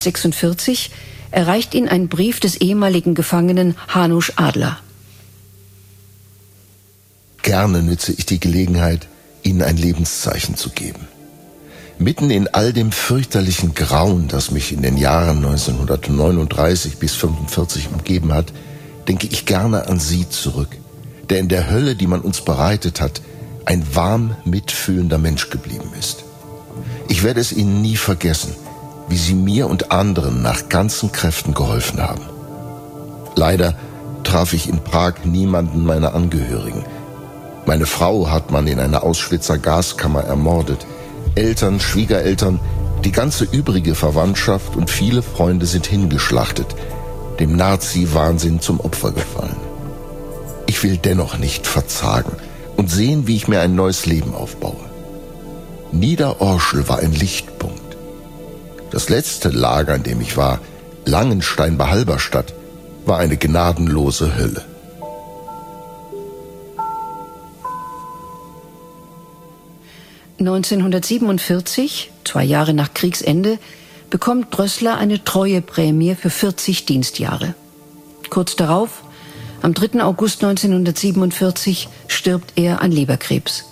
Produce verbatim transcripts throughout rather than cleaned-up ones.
sechsundvierzig erreicht ihn ein Brief des ehemaligen Gefangenen Hanusch Adler. Gerne nütze ich die Gelegenheit, Ihnen ein Lebenszeichen zu geben. Mitten in all dem fürchterlichen Grauen, das mich in den Jahren neunzehnhundertneununddreißig bis fünfundvierzig umgeben hat, denke ich gerne an Sie zurück, der in der Hölle, die man uns bereitet hat, ein warm mitfühlender Mensch geblieben ist. Ich werde es Ihnen nie vergessen, wie Sie mir und anderen nach ganzen Kräften geholfen haben. Leider traf ich in Prag niemanden meiner Angehörigen. Meine Frau hat man in einer Auschwitzer Gaskammer ermordet. Eltern, Schwiegereltern, die ganze übrige Verwandtschaft und viele Freunde sind hingeschlachtet, dem Nazi-Wahnsinn zum Opfer gefallen. Ich will dennoch nicht verzagen und sehen, wie ich mir ein neues Leben aufbaue. Niederorschel war ein Lichtpunkt. Das letzte Lager, in dem ich war, Langenstein bei Halberstadt, war eine gnadenlose Hölle. neunzehnhundertsiebenundvierzig, zwei Jahre nach Kriegsende, bekommt Drössler eine Treueprämie für vierzig Dienstjahre. Kurz darauf, am dritten August neunzehnhundertsiebenundvierzig, stirbt er an Leberkrebs.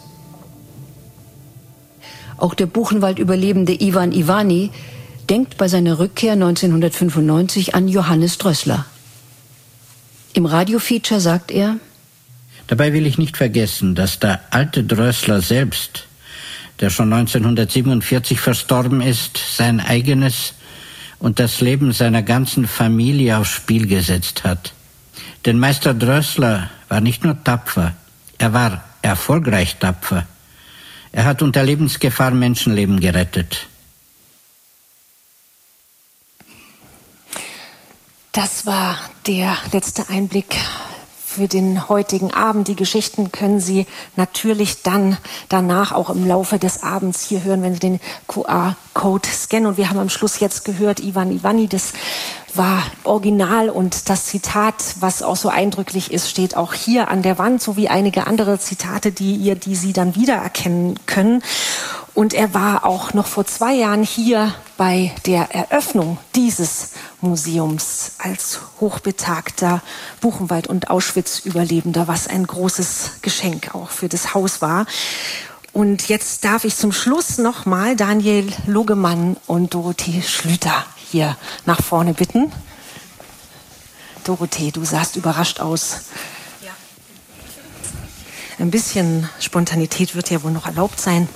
Auch der Buchenwald-Überlebende Iwan Ivany denkt bei seiner Rückkehr neunzehnhundertfünfundneunzig an Johannes Drössler. Im Radiofeature sagt er: Dabei will ich nicht vergessen, dass der alte Drössler selbst, der schon neunzehnhundertsiebenundvierzig verstorben ist, sein eigenes und das Leben seiner ganzen Familie aufs Spiel gesetzt hat. Denn Meister Drössler war nicht nur tapfer, er war erfolgreich tapfer. Er hat unter Lebensgefahr Menschenleben gerettet. Das war der letzte Einblick für den heutigen Abend. Die Geschichten können Sie natürlich dann danach auch im Laufe des Abends hier hören, wenn Sie den Q R-Code scannen. Und wir haben am Schluss jetzt gehört, Iwan Ivany, das war original, und das Zitat, was auch so eindrücklich ist, steht auch hier an der Wand, sowie einige andere Zitate, die ihr, die Sie dann wiedererkennen können. Und er war auch noch vor zwei Jahren hier bei der Eröffnung dieses Museums als hochbetagter Buchenwald- und Auschwitz-Überlebender, was ein großes Geschenk auch für das Haus war. Und jetzt darf ich zum Schluss nochmal Daniel Logemann und Dorothee Schlüter hier nach vorne bitten. Dorothee, du sahst überrascht aus. Ja. Ein bisschen Spontanität wird ja wohl noch erlaubt sein.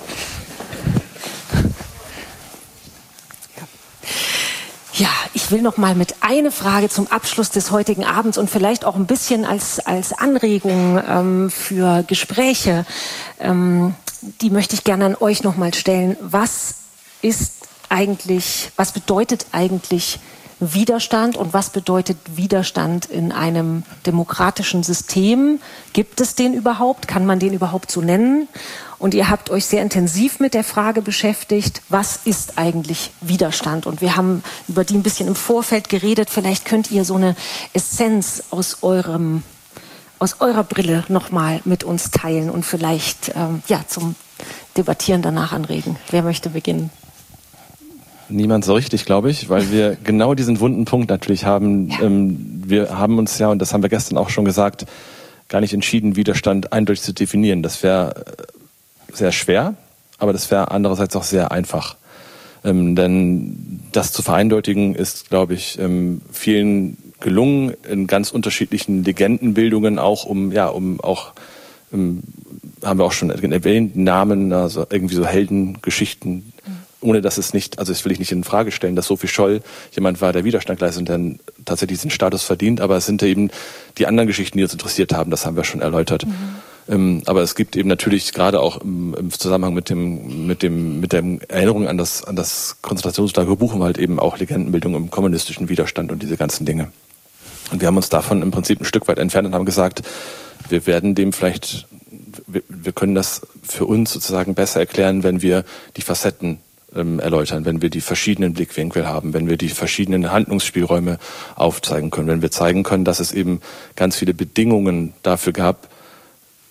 Ja, ich will noch mal mit einer Frage zum Abschluss des heutigen Abends und vielleicht auch ein bisschen als, als Anregung ähm, für Gespräche, ähm, die möchte ich gerne an euch noch mal stellen. Was ist eigentlich, was bedeutet eigentlich Widerstand und was bedeutet Widerstand in einem demokratischen System? Gibt es den überhaupt? Kann man den überhaupt so nennen? Und ihr habt euch sehr intensiv mit der Frage beschäftigt, was ist eigentlich Widerstand? Und wir haben über die ein bisschen im Vorfeld geredet. Vielleicht könnt ihr so eine Essenz aus eurem, aus eurer Brille nochmal mit uns teilen und vielleicht ähm, ja, zum Debattieren danach anregen. Wer möchte beginnen? Niemand so richtig, glaube ich, weil wir genau diesen wunden Punkt natürlich haben. Ja. Ähm, wir haben uns ja, und das haben wir gestern auch schon gesagt, gar nicht entschieden, Widerstand eindeutig zu definieren. Das wäre sehr schwer, aber das wäre andererseits auch sehr einfach. Ähm, denn das zu vereindeutigen ist, glaube ich, ähm, vielen gelungen, in ganz unterschiedlichen Legendenbildungen auch, um, ja, um auch, ähm, haben wir auch schon erwähnt, Namen, also irgendwie so Heldengeschichten, ohne dass es nicht, also das will ich nicht in Frage stellen, dass Sophie Scholl jemand war, der Widerstand leistet und dann tatsächlich diesen Status verdient, aber es sind eben die anderen Geschichten, die uns interessiert haben, das haben wir schon erläutert. Mhm. Ähm, aber es gibt eben natürlich gerade auch im, im Zusammenhang mit dem, mit dem, mit der Erinnerung an das, an das Konzentrationslager Buchenwald eben auch Legendenbildung im kommunistischen Widerstand und diese ganzen Dinge. Und wir haben uns davon im Prinzip ein Stück weit entfernt und haben gesagt, wir werden dem vielleicht, wir, wir können das für uns sozusagen besser erklären, wenn wir die Facetten erläutern, wenn wir die verschiedenen Blickwinkel haben, wenn wir die verschiedenen Handlungsspielräume aufzeigen können, wenn wir zeigen können, dass es eben ganz viele Bedingungen dafür gab,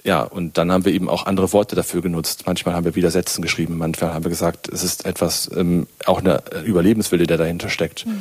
Ja, und dann haben wir eben auch andere Worte dafür genutzt. Manchmal haben wir Widersetzen geschrieben, manchmal haben wir gesagt, es ist etwas, ähm, auch eine Überlebenswille, der dahinter steckt. Mhm.